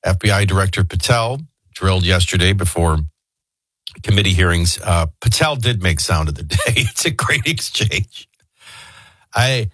FBI Director Patel drilled yesterday before committee hearings. Patel did make sound of the day. It's a great exchange. The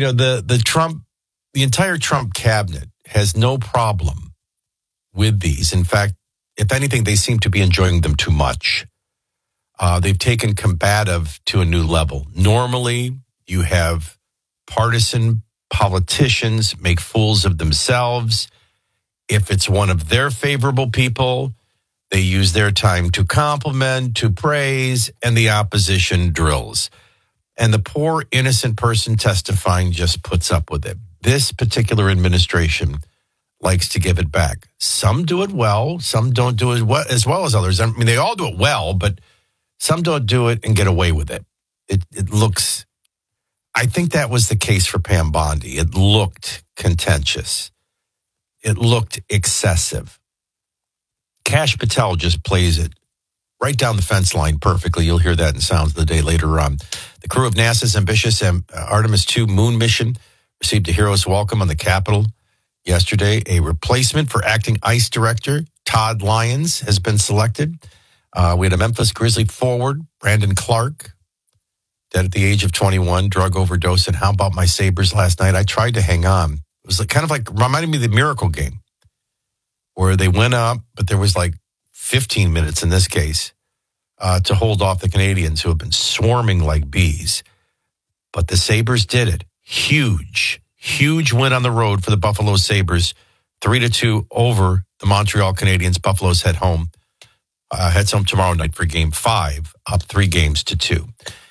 entire Trump cabinet has no problem with these. In fact, if anything, they seem to be enjoying them too much. They've taken combative to a new level. Normally, you have partisan politicians make fools of themselves. If it's one of their favorable people, they use their time to compliment, to praise, and the opposition drills. And the poor, innocent person testifying just puts up with it. This particular administration likes to give it back. Some do it well. Some don't do it as well as others. I mean, they all do it well, but some don't do it and get away with it. It looks, I think that was the case for Pam Bondi. It looked contentious. It looked excessive. Kash Patel just plays it right down the fence line perfectly. You'll hear that in Sounds of the Day later on. The crew of NASA's ambitious Artemis II moon mission received a hero's welcome on the Capitol yesterday. A replacement for acting ICE director Todd Lyons has been selected. We had a Memphis Grizzly forward, Brandon Clark, dead at the age of 21, drug overdose. And how about my Sabres last night? I tried to hang on. It was kind of like reminded me of the Miracle game where they went up, but there was like 15 minutes in this case to hold off the Canadians who have been swarming like bees. But the Sabres did it. Huge win on the road for the Buffalo Sabres. 3-2 over the Montreal Canadiens. Buffalo's heads home tomorrow night for Game 5, up 3-2.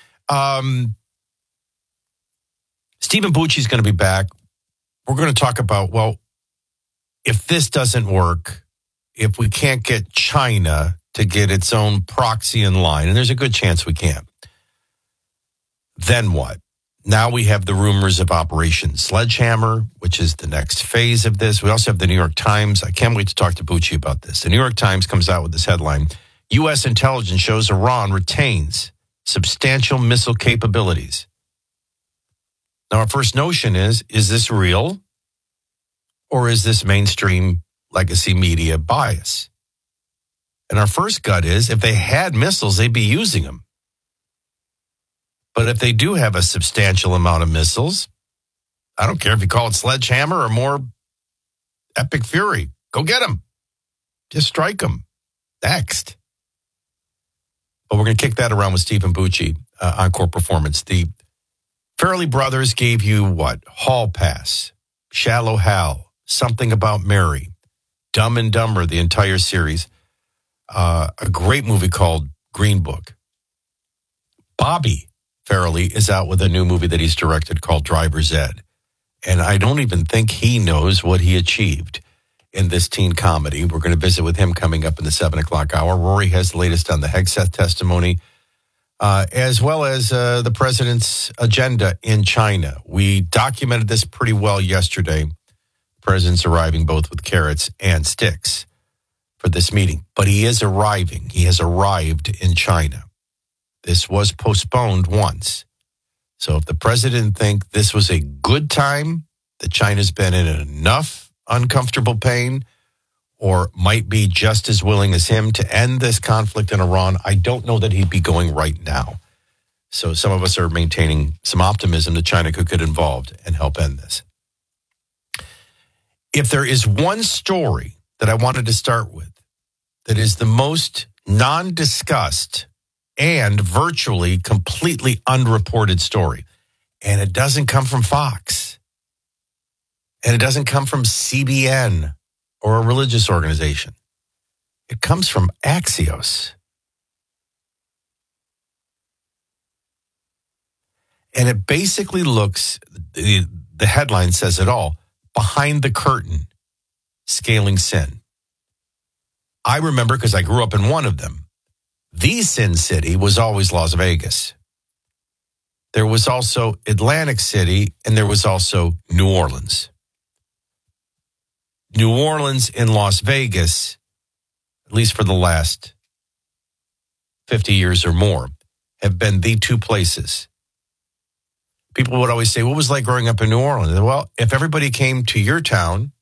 Stephen Bucci's going to be back. We're going to talk about, if this doesn't work, if we can't get China to get its own proxy in line, and there's a good chance we can, then what? Now we have the rumors of Operation Sledgehammer, which is the next phase of this. We also have the New York Times. I can't wait to talk to Bucci about this. The New York Times comes out with this headline: U.S. intelligence shows Iran retains substantial missile capabilities. Now, our first notion is this real? Or is this mainstream legacy media bias? And our first gut is, if they had missiles, they'd be using them. But if they do have a substantial amount of missiles, I don't care if you call it Sledgehammer or more Epic Fury. Go get them. Just strike them. Next. But we're going to kick that around with Stephen Bucci on Core Performance. The Farrelly brothers gave you what? Hall Pass, Shallow Hal, Something About Mary, Dumb and Dumber, the entire series. A great movie called Green Book. Bobby Farrelly is out with a new movie that he's directed called Driver's Ed. And I don't even think he knows what he achieved in this teen comedy. We're going to visit with him coming up in the 7 o'clock hour. Rory has the latest on the Hegseth testimony, as well as the president's agenda in China. We documented this pretty well yesterday. The president's arriving both with carrots and sticks for this meeting. But he is arriving. He has arrived in China. This was postponed once. So if the president thinks this was a good time, that China's been in enough uncomfortable pain, or might be just as willing as him to end this conflict in Iran, I don't know that he'd be going right now. So some of us are maintaining some optimism that China could get involved and help end this. If there is one story that I wanted to start with that is the most non-discussed and virtually completely unreported story, and it doesn't come from Fox, and it doesn't come from CBN or a religious organization. It comes from Axios. And it basically looks, the headline says it all, Behind the Curtain, Scaling Sin. I remember, because I grew up in one of them, the Sin City was always Las Vegas. There was also Atlantic City, and there was also New Orleans. New Orleans and Las Vegas, at least for the last 50 years or more, have been the two places. People would always say, what was it like growing up in New Orleans? Well, if everybody came to your town